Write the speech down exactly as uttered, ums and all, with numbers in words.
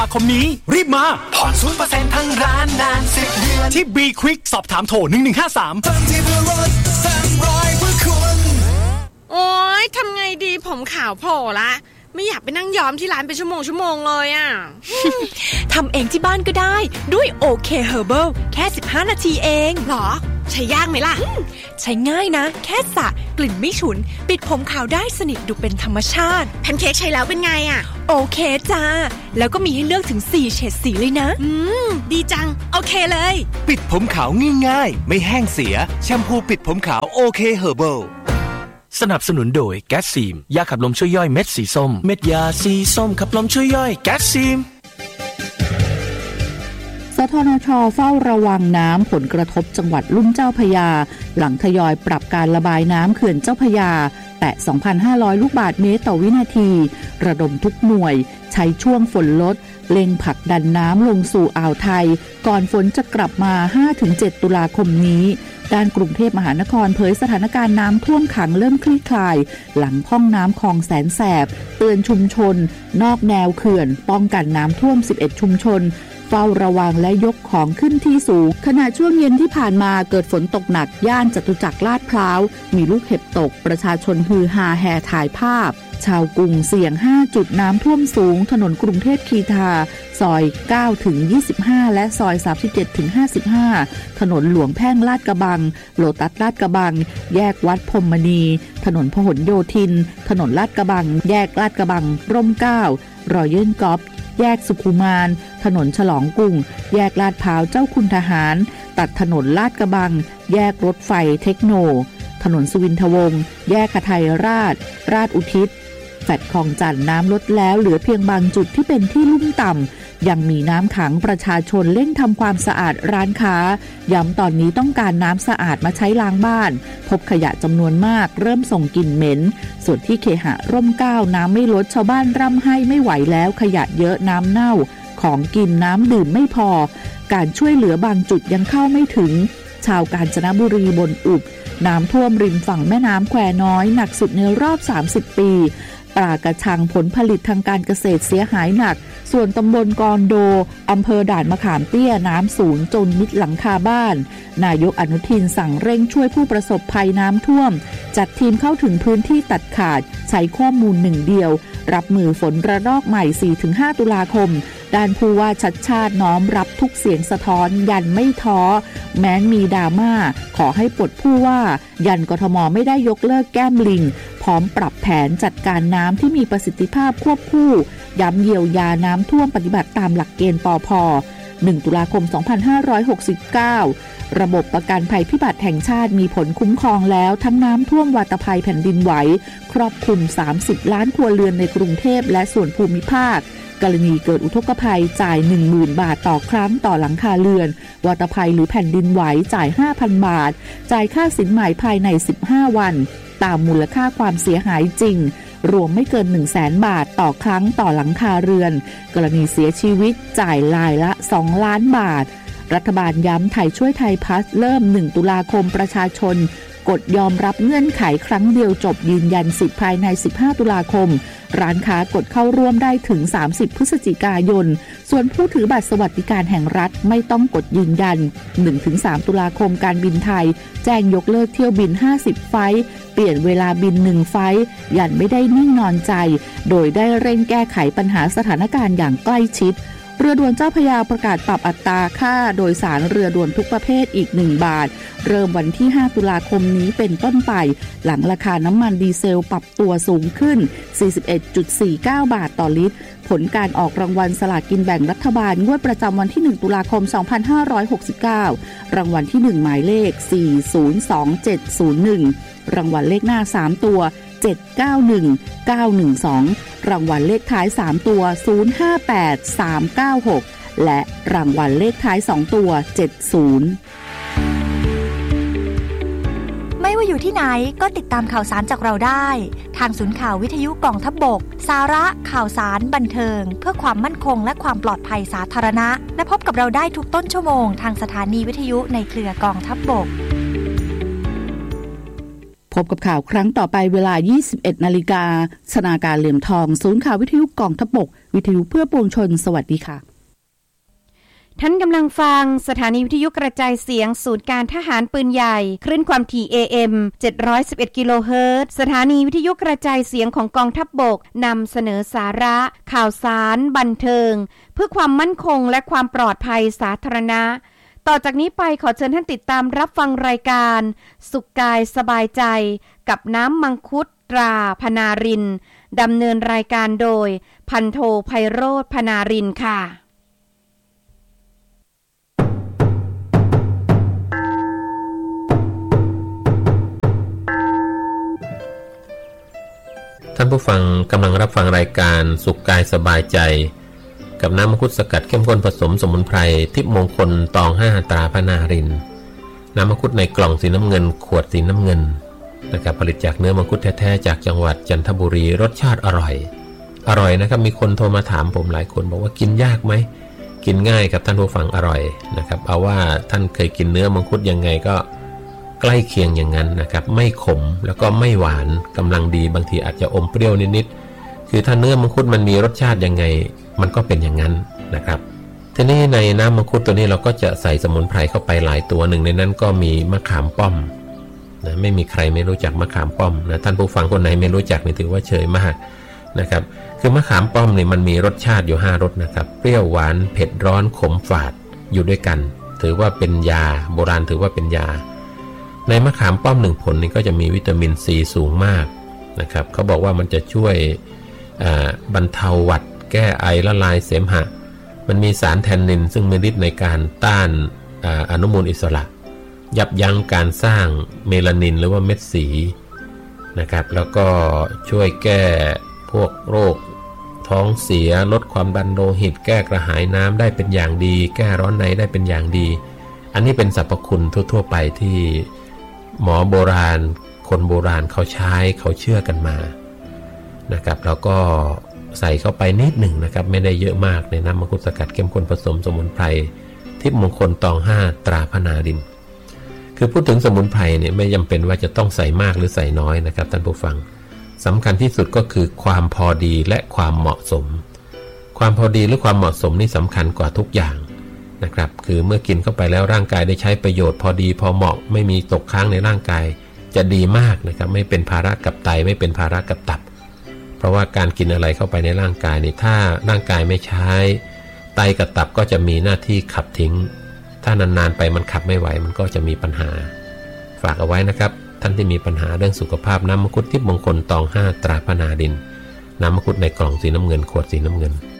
คมนี้รีบมาผ่อน ศูนย์เปอร์เซ็นต์ ทั้งร้านนานสิบเดือนที่ B Quick สอบถามโทรหนึ่งหนึ่งห้าสามเพิ่มที่เพื่อลดแสนร้อยเพื่อคุณโอ๊ยทำไงดีผมขาวโผล่ละไม่อยากไปนั่งย้อมที่ร้านเป็นชั่วโมงชั่วโมงเลยอ่ะทำเองที่บ้านก็ได้ด้วย โอ เค Herbal แค่สิบห้านาทีเองหรอใช้ยากไหมล่ะใช้ง่ายนะแค่สระกลิ่นไม่ฉุนปิดผมขาวได้สนิทดูเป็นธรรมชาติแพนเค้กใช้แล้วเป็นไงอ่ะโอเคจ้าแล้วก็มีให้เลือกถึงสี่เฉดสีเลยนะอืมดีจังโอเคเลยปิดผมขาวง่ายๆไม่แห้งเสียแชมพูปิดผมขาวโอเค Herbal สนับสนุนโดยแก๊สซีมยาขับลมช่วยย่อยเม็ดสีส้มเม็ดยาสีส้มขับลมช่วยย่อยแก๊สซีมสทนช.เฝ้าระวังน้ำผลกระทบจังหวัดลุ่มเจ้าพระยาหลังทยอยปรับการระบายน้ำเขื่อนเจ้าพระยาแตะ สองพันห้าร้อย ลูกบาศก์เมตรต่อวินาทีระดมทุกหน่วยใช้ช่วงฝนลดเร่งผลักดันน้ำลงสู่อ่าวไทยก่อนฝนจะกลับมา ห้าถึงเจ็ด ตุลาคมนี้ด้านกรุงเทพมหานครเผยสถานการณ์น้ำท่วมขังเริ่มคลี่คลายหลังพ่องน้ำคลองแสนแสบเตือนชุมชนนอกแนวเขื่อนป้องกันน้ำท่วมสิบเอ็ดชุมชนเฝ้าระวังและยกของขึ้นที่สูงขณะช่วงเย็นที่ผ่านมาเกิดฝนตกหนักย่านจตุจักรลาดพร้าวมีลูกเห็บตกประชาชนฮือฮาแห่ถ่ายภาพชาวกรุงเสี่ยงห้าจุดน้ำท่วมสูงถนนกรุงเทพคีทาซอยเก้าถึงยี่สิบห้าและซอยสามสิบเจ็ดถึงห้าสิบห้าถนนหลวงแพ่งลาดกระบังโลตัสลาดกระบังแยกวัดพรหมมณีถนนพหลโยธินถนนลาดกระบังแยกลาดกระบังร่มเกล้ารอยเยื่นกอล์ฟแยกสุขุมารถนนฉลองกรุงแยกลาดพร้าวเจ้าคุณทหารตัดถนนลาดกระบังแยกรถไฟเทคโนถนนสุวินทวงศ์แยกหทัยราชราชอุทิศแฟลตคลองจันทน์น้ำลดแล้วเหลือเพียงบางจุดที่เป็นที่ลุ่มต่ำยังมีน้ำขังประชาชนเร่งทำความสะอาดร้านค้าย้ำตอนนี้ต้องการน้ำสะอาดมาใช้ล้างบ้านพบขยะจำนวนมากเริ่มส่งกลิ่นเหม็นส่วนที่เคหะร่มเกล้าน้ำไม่ลดชาวบ้านร่ำไห้ไม่ไหวแล้วขยะเยอะน้ำเน่าของกินน้ำดื่มไม่พอการช่วยเหลือบางจุดยังเข้าไม่ถึงชาวกาญจนบุรีบ่นอุบน้ำท่วมริมฝั่งแม่น้ำแควน้อยหนักสุดในรอบสามสิบปีปลากระชังผลผลิตทางการเกษตรเสียหายหนักส่วนตำบลกอนโดอำเภอด่านมะขามเตี้ยน้ำสูงจนมิดหลังคาบ้านนายกอนุทินสั่งเร่งช่วยผู้ประสบภัยน้ำท่วมจัดทีมเข้าถึงพื้นที่ตัดขาดใช้ข้อมูลหนึ่งเดียวรับมือฝนระลอกใหม่ สี่ถึงห้า ตุลาคมด้านผู้ว่าชัดชาติน้อมรับทุกเสียงสะท้อนยันไม่ท้อแม้มีดราม่าขอให้ปลดผู้ว่ายันกทมไม่ได้ยกเลิกแก้มลิงพร้อมปรับแผนจัดการน้ำที่มีประสิทธิภาพควบคู่ย้ำเยียวยาน้ำท่วมปฏิบัติตามหลักเกณฑ์ปพ.หนึ่ง ตุลาคม สองพันห้าร้อยหกสิบเก้าระบบประกันภัยพิบัติแห่งชาติมีผลคุ้มครองแล้วทั้งน้ำท่วมวาตภัยแผ่นดินไหวครอบคลุมสามสิบล้านครัวเรือนในกรุงเทพและส่วนภูมิภาคกรณีเกิดอุทกภัยจ่าย หนึ่งหมื่น บาทต่อครั้งต่อหลังคาเรือนวาตภัยหรือแผ่นดินไหวจ่าย ห้าพัน บาทจ่ายค่าสินไหมภายในสิบห้าวันตามมูลค่าความเสียหายจริงรวมไม่เกิน หนึ่งแสน บาทต่อครั้งต่อหลังคาเรือนกรณีเสียชีวิตจ่ายรายละสองล้านบาทรัฐบาลย้ำไทยช่วยไทยพัฒน์เริ่มหนึ่งตุลาคมประชาชนกดยอมรับเงื่อนไขครั้งเดียวจบยืนยันสิทธิภายในสิบห้าตุลาคมร้านค้ากดเข้าร่วมได้ถึงสามสิบพฤศจิกายนส่วนผู้ถือบัตรสวัสดิการแห่งรัฐไม่ต้องกดยืนยัน หนึ่งถึงสาม ตุลาคมการบินไทยแจ้งยกเลิกเที่ยวบินห้าสิบไฟล์เปลี่ยนเวลาบินหนึ่งไฟล์ยันไม่ได้นิ่งนอนใจโดยได้เร่งแก้ไขปัญหาสถานการณ์อย่างใกล้ชิดเรือด่วนเจ้าพระยาประกาศปรับอัตราค่าโดยสารเรือด่วนทุกประเภทอีกหนึ่งบาทเริ่มวันที่ห้าตุลาคมนี้เป็นต้นไปหลังราคาน้ำมันดีเซลปรับตัวสูงขึ้น สี่สิบเอ็ดจุดสี่เก้า บาทต่อลิตรผลการออกรางวัลสลากกินแบ่งรัฐบาลงวดประจำวันที่หนึ่งตุลาคมสองพันห้าร้อยหกสิบเก้ารางวัลที่หนึ่งหมายเลขสี่ ศูนย์ สอง เจ็ด ศูนย์ หนึ่งรางวัลเลขหน้าสามตัวเจ็ด เก้า หนึ่ง เก้า หนึ่ง สองรางวัลเลขท้ายสามตัวศูนย์ ห้า แปด สาม เก้า หกและรางวัลเลขท้ายสองตัวเจ็ดสิบไม่ว่าอยู่ที่ไหนก็ติดตามข่าวสารจากเราได้ทางศูนย์ข่าววิทยุกองทัพบกสาระข่าวสารบันเทิงเพื่อความมั่นคงและความปลอดภัยสาธารณะและพบกับเราได้ทุกต้นชั่วโมงทางสถานีวิทยุในเครือกองทัพบกพบกับข่าวครั้งต่อไปเวลา ยี่สิบเอ็ด นาฬิกาสนาการเหลี่ยมทองศูนย์ข่าววิทยุกองทัพบกวิทยุเพื่อปวงชนสวัสดีค่ะท่านกำลังฟังสถานีวิทยุกระจายเสียงศูนย์การทหารปืนใหญ่คลื่นความถี่ เอ เอ็ม เจ็ดร้อยสิบเอ็ด กิโลเฮิรตซ์สถานีวิทยุกระจายเสียงของกองทัพบกนำเสนอสาระข่าวสารบันเทิงเพื่อความมั่นคงและความปลอดภัยสาธารณะต่อจากนี้ไปขอเชิญท่านติดตามรับฟังรายการสุขกายสบายใจกับน้ำมังคุดตราพนารินดำเนินรายการโดยพันโทไพโรจน์พนารินค่ะท่านผู้ฟังกำลังรับฟังรายการสุขกายสบายใจกับน้ำมังคุดสกัดเข้มข้นผสมสมุนไพรทิพย์มงคลตองห้าตราพนารินน้ำมังคุดในกล่องสีน้ำเงินขวดสีน้ำเงินนะครับผลิตจากเนื้อมังคุดแท้ๆจากจังหวัดจันทบุรีรสชาติอร่อยอร่อยนะครับมีคนโทรมาถามผมหลายคนบอกว่ากินยากไหมกินง่ายครับท่านผู้ฟังอร่อยนะครับเอาว่าท่านเคยกินเนื้อมังคุดยังไงก็ใกล้เคียงอย่างนั้นนะครับไม่ขมแล้วก็ไม่หวานกำลังดีบางทีอาจจะอมเปรี้ยวนิดๆคือถ้าเนื้อมังคุดมันมีรสชาติยังไงมันก็เป็นอย่างนั้นนะครับทีนี้ในน้ำมังคุดตัวนี้เราก็จะใส่สมุนไพรเข้าไปหลายตัวหนึ่งในนั้นก็มีมะขามป้อมนะไม่มีใครไม่รู้จักมะขามป้อมนะท่านผู้ฟังคนไหนไม่รู้จักนี่ถือว่าเฉยมากนะครับคือมะขามป้อมนี่มันมีรสชาติอยู่ห้ารสนะครับเปรี้ยวหวานเผ็ดร้อนขมฝาดอยู่ด้วยกันถือว่าเป็นยาโบราณถือว่าเป็นยาในมะขามป้อมหนึ่งผลนี่ก็จะมีวิตามินซีสูงมากนะครับเขาบอกว่ามันจะช่วยบรรเทาหวัดแก้ไอละลายเสมหะมันมีสารแทนนินซึ่งมีฤทธิ์ในการต้านอนุมูลอิสระยับยั้งการสร้างเมลานินหรือว่าเม็ดสีนะครับแล้วก็ช่วยแก้พวกโรคท้องเสียลดความดันโลหิตแก้กระหายน้ำได้เป็นอย่างดีแก้ร้อนในได้เป็นอย่างดีอันนี้เป็นสรรพคุณทั่วๆไปที่หมอโบราณคนโบราณเขาใช้เขาเชื่อกันมานะครับแล้วก็ใส่เข้าไปนิดหนึ่งนะครับไม่ได้เยอะมากในน้ำมังคุดสกัดเข้มข้นผสมสมุนไพรทิพย์มงคลตองห้าตราพนารินคือพูดถึงสมุนไพรเนี่ยไม่จำเป็นว่าจะต้องใส่มากหรือใส่น้อยนะครับท่านผู้ฟังสำคัญที่สุดก็คือความพอดีและความเหมาะสมความพอดีหรือความเหมาะสมนี่สำคัญกว่าทุกอย่างนะครับคือเมื่อกินเข้าไปแล้วร่างกายได้ใช้ประโยชน์พอดีพอเหมาะไม่มีตกค้างในร่างกายจะดีมากนะครับไม่เป็นภาระกับไตไม่เป็นภาระกับตับเพราะว่าการกินอะไรเข้าไปในร่างกายนี่ถ้าร่างกายไม่ใช้ไตกับตับก็จะมีหน้าที่ขับทิ้งถ้านานๆไปมันขับไม่ไหวมันก็จะมีปัญหาฝากเอาไว้นะครับท่านที่มีปัญหาเรื่องสุขภาพน้ำมังคุดทิพย์มงคลตองห้าตราพนารินน้ำมังคุดในกล่องสีน้ำเงินขวดสีน้ำเงิน